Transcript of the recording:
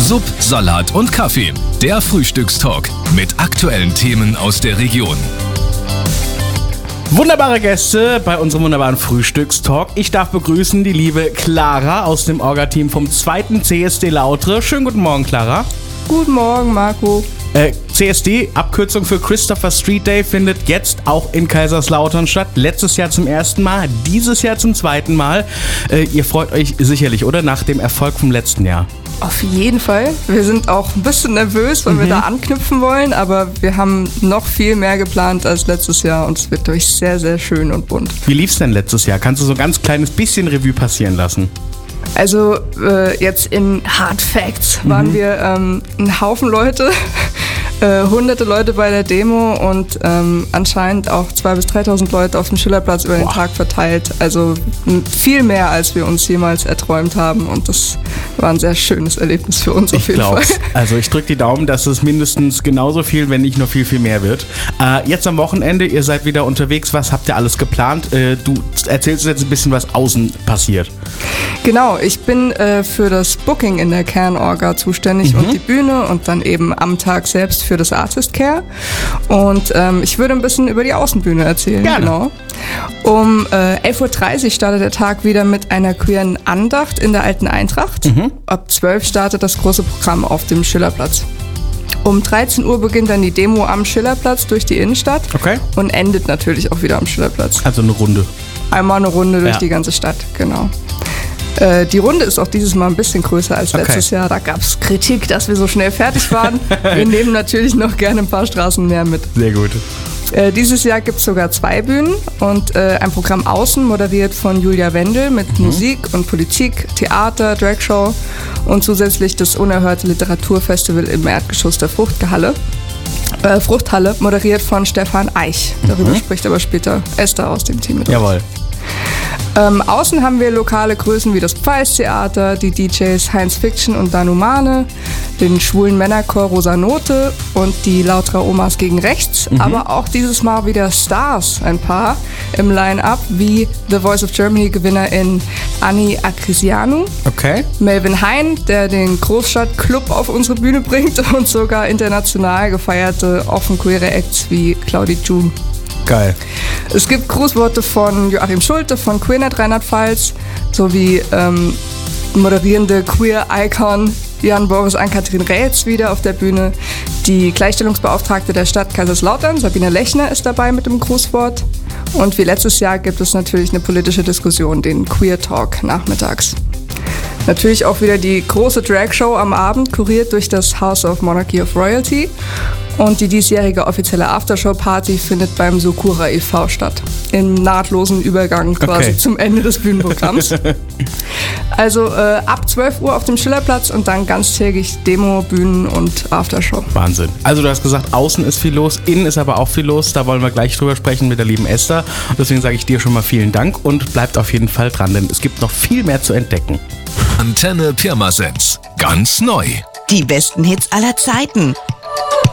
Sub, Salat und Kaffee. Der Frühstückstalk mit aktuellen Themen aus der Region. Wunderbare Gäste bei unserem wunderbaren Frühstückstalk. Ich darf begrüßen die liebe Clara aus dem Orga-Team vom 2. CSD Lautre. Schönen guten Morgen, Clara. Guten Morgen, Marco. CSD, Abkürzung für Christopher Street Day, findet jetzt auch in Kaiserslautern statt. Letztes Jahr zum ersten Mal, dieses Jahr zum zweiten Mal. Ihr freut euch sicherlich, oder? Nach dem Erfolg vom letzten Jahr. Auf jeden Fall. Wir sind auch ein bisschen nervös, weil wir da anknüpfen wollen, aber wir haben noch viel mehr geplant als letztes Jahr und es wird durch sehr, sehr schön und bunt. Wie lief's denn letztes Jahr? Kannst du so ein ganz kleines bisschen Revue passieren lassen? Also jetzt in Hard Facts waren wir ein Haufen Leute, hunderte Leute bei der Demo und anscheinend auch 2.000 bis 3.000 Leute auf dem Schillerplatz über den Tag verteilt. Also viel mehr, als wir uns jemals erträumt haben und das war ein sehr schönes Erlebnis für uns auf jeden Fall. Also ich drücke die Daumen, dass es mindestens genauso viel, wenn nicht nur viel, viel mehr wird. Jetzt am Wochenende, ihr seid wieder unterwegs. Was habt ihr alles geplant? Du erzählst jetzt ein bisschen, was außen passiert. Genau, ich bin für das Booking in der Kernorga zuständig und die Bühne und dann eben am Tag selbst für das Artist Care. Und ich würde ein bisschen über die Außenbühne erzählen. Gerne. Genau. Um 11.30 Uhr startet der Tag wieder mit einer queeren Andacht in der Alten Eintracht. Ab 12 Uhr startet das große Programm auf dem Schillerplatz. Um 13 Uhr beginnt dann die Demo am Schillerplatz durch die Innenstadt und endet natürlich auch wieder am Schillerplatz. Also eine Runde. Einmal eine Runde durch die ganze Stadt, genau. Die Runde ist auch dieses Mal ein bisschen größer als letztes Jahr. Da gab es Kritik, dass wir so schnell fertig waren. Wir nehmen natürlich noch gerne ein paar Straßen mehr mit. Sehr gut. Dieses Jahr gibt es sogar 2 Bühnen und ein Programm außen, moderiert von Julia Wendel mit Musik und Politik, Theater, Dragshow und zusätzlich das unerhörte Literaturfestival im Erdgeschoss der Fruchthalle, moderiert von Stefan Eich. Darüber spricht aber später Esther aus dem Team mit uns. Jawohl. Außen haben wir lokale Größen wie das Pfalz-Theater, die DJs Heinz Fiction und Danumane, den schwulen Männerchor Rosa Note und die Lauterer Omas gegen Rechts, aber auch dieses Mal wieder Stars, ein paar im Line-Up, wie The Voice of Germany Gewinnerin Anni Akrisianu, Melvin Hein, der den Großstadtclub auf unsere Bühne bringt und sogar international gefeierte offen-queere Acts wie Claudi June. Geil. Es gibt Grußworte von Joachim Schulte von Queernet Rheinland-Pfalz sowie moderierende Queer-Icon Jan-Boris Ann-Kathrin Rätz wieder auf der Bühne. Die Gleichstellungsbeauftragte der Stadt Kaiserslautern, Sabine Lechner, ist dabei mit dem Grußwort. Und wie letztes Jahr gibt es natürlich eine politische Diskussion, den Queer Talk nachmittags. Natürlich auch wieder die große Dragshow am Abend, kuriert durch das House of Monarchy of Royalty. Und die diesjährige offizielle Aftershow-Party findet beim Sokura e.V. statt. Im nahtlosen Übergang quasi zum Ende des Bühnenprogramms. Also ab 12 Uhr auf dem Schillerplatz und dann ganztägig Demo, Bühnen und Aftershow. Wahnsinn. Also du hast gesagt, außen ist viel los, innen ist aber auch viel los. Da wollen wir gleich drüber sprechen mit der lieben Esther. Und deswegen sage ich dir schon mal vielen Dank und bleibt auf jeden Fall dran, denn es gibt noch viel mehr zu entdecken. Antenne Pirmasens. Ganz neu. Die besten Hits aller Zeiten.